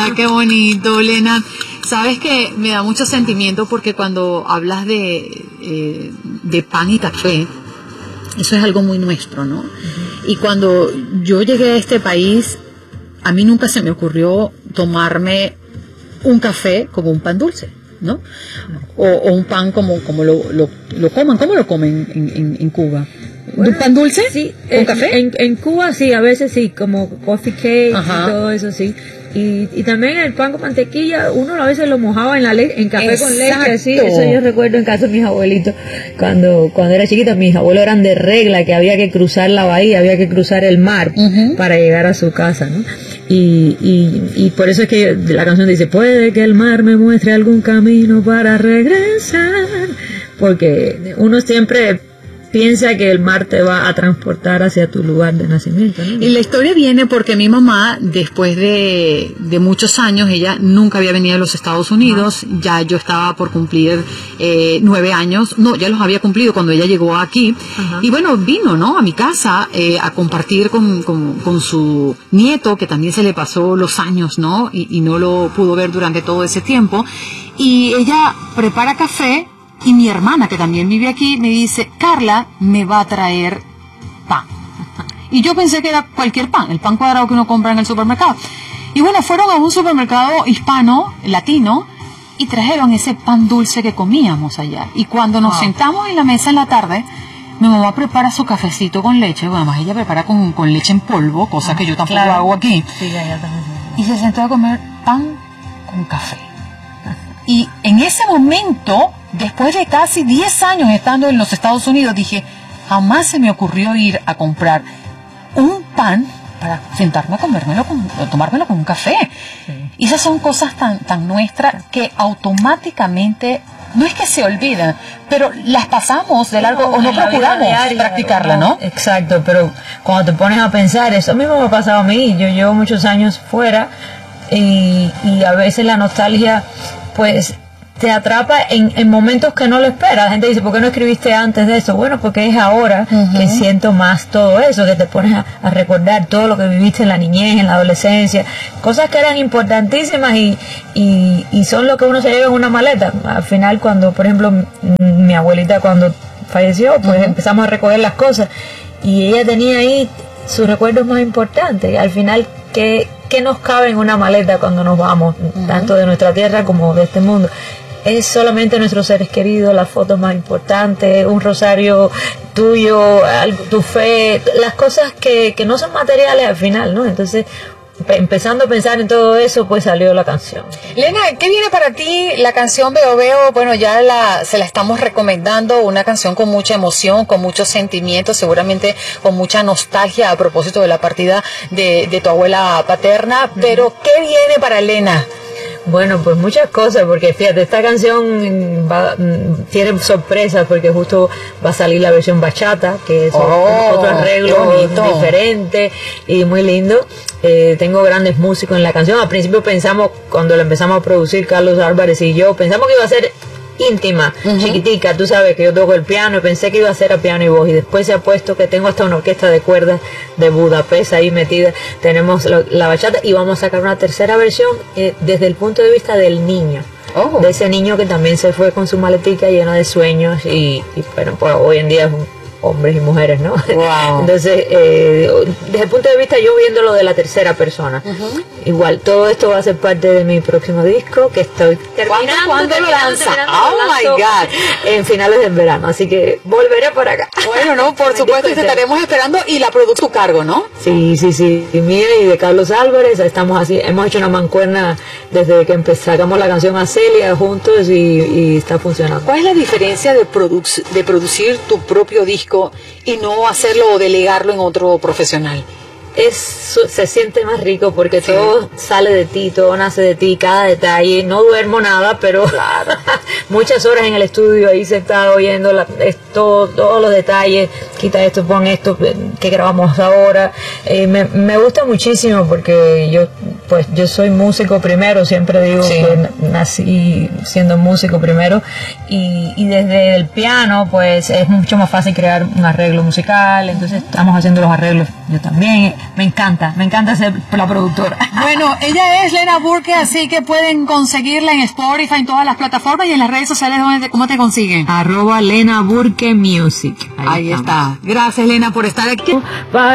qué bonito, Lena. Sabes que me da mucho sentimiento porque cuando hablas de pan y café, eso es algo muy nuestro, ¿no? Y cuando yo llegué a este país, a mí nunca se me ocurrió tomarme un café como un pan dulce, ¿no? O un pan como lo coman. ¿Cómo lo comen en Cuba? Bueno, ¿Un pan dulce? Sí. ¿Con café? En Cuba sí, a veces sí, como coffee cake y todo eso sí. Y también el pan con mantequilla, uno a veces lo mojaba en café con leche, sí. Eso yo recuerdo en casa de mis abuelitos, cuando era chiquita, mis abuelos eran de regla, que había que cruzar la bahía, había que cruzar el mar para llegar a su casa, ¿no? Y por eso es que la canción dice, puede que el mar me muestre algún camino para regresar, porque uno siempre piensa que el mar te va a transportar hacia tu lugar de nacimiento, ¿no? Y la historia viene porque mi mamá, después de muchos años, ella nunca había venido a los Estados Unidos, ya yo estaba por cumplir 9 años, no, ya los había cumplido cuando ella llegó aquí, y bueno, vino, ¿no?, a mi casa a compartir con su nieto, que también se le pasó los años, ¿no?, y no lo pudo ver durante todo ese tiempo, y ella prepara café. Y mi hermana, que también vive aquí, me dice, Carla me va a traer pan. Y yo pensé que era cualquier pan, el pan cuadrado que uno compra en el supermercado. Y bueno, fueron a un supermercado hispano, latino, y trajeron ese pan dulce que comíamos allá. Y cuando nos sentamos en la mesa en la tarde, mi mamá prepara su cafecito con leche. Bueno, además ella prepara con leche en polvo, cosa que yo tampoco hago aquí. Sí, ya también. Y se sentó a comer pan con café. Y en ese momento, después de casi 10 años estando en los Estados Unidos, dije, jamás se me ocurrió ir a comprar un pan para sentarme a tomármelo con un café. Sí. Y esas son cosas tan nuestras que automáticamente, no es que se olvidan, pero las pasamos de largo o no procuramos practicarla, ¿no? Exacto, pero cuando te pones a pensar, eso mismo me ha pasado a mí. Yo llevo muchos años fuera y a veces la nostalgia pues te atrapa en momentos que no lo esperas. La gente dice, ¿por qué no escribiste antes de eso? Bueno, porque es ahora que siento más todo eso, que te pones a recordar todo lo que viviste en la niñez, en la adolescencia, cosas que eran importantísimas y son lo que uno se lleva en una maleta. Al final, cuando, por ejemplo, mi abuelita cuando falleció, pues empezamos a recoger las cosas y ella tenía ahí sus recuerdos más importantes. Al final, ¿qué nos cabe en una maleta cuando nos vamos, tanto de nuestra tierra como de este mundo? Es solamente nuestros seres queridos, las fotos más importantes, un rosario tuyo, tu fe, las cosas que no son materiales al final, ¿no? Entonces, empezando a pensar en todo eso, pues salió la canción. Lena, ¿qué viene para ti la canción Veo Veo? Bueno, ya se la estamos recomendando, una canción con mucha emoción, con muchos sentimientos, seguramente con mucha nostalgia a propósito de la partida de tu abuela paterna, pero ¿qué viene para Lena? Bueno, pues muchas cosas, porque fíjate, esta canción tiene sorpresas, porque justo va a salir la versión bachata, que es otro arreglo diferente y muy lindo. Tengo grandes músicos en la canción. Al principio pensamos, cuando la empezamos a producir, Carlos Álvarez y yo, pensamos que iba a ser íntima, chiquitica, tú sabes que yo toco el piano y pensé que iba a ser a piano y voz, y después se ha puesto que tengo hasta una orquesta de cuerdas de Budapest ahí metida, tenemos la bachata y vamos a sacar una tercera versión desde el punto de vista del niño, de ese niño que también se fue con su maletica llena de sueños y bueno, pues hoy en día es hombres y mujeres, ¿no? Wow. Entonces, desde el punto de vista yo viéndolo de la tercera persona, igual, todo esto va a ser parte de mi próximo disco que estoy terminando. ¿Cuándo lo lanza? Oh my God. En finales del verano, así que volveré por acá. Bueno, no, por supuesto, te estaremos esperando y la producción a tu cargo, ¿no? Sí, y mía y de Carlos Álvarez, estamos así, hemos hecho una mancuerna desde que sacamos la canción a Celia juntos y está funcionando. ¿Cuál es la diferencia de producir tu propio disco y no hacerlo o delegarlo en otro profesional? Se siente más rico porque todo sale de ti, todo nace de ti, cada detalle. No duermo nada, pero muchas horas en el estudio ahí sentado oyendo todos los detalles, quita esto, pon esto, que grabamos ahora. Me gusta muchísimo porque yo soy músico primero, siempre digo que nací siendo músico primero y desde el piano pues es mucho más fácil crear un arreglo musical, entonces estamos haciendo los arreglos yo también. me encanta ser la productora. Bueno, ella es Lena Burke, así que pueden conseguirla en Spotify, en todas las plataformas y en las redes sociales. ¿Cómo te consiguen? @Lena Burke Music. Ahí está. Gracias, Lena, por estar aquí.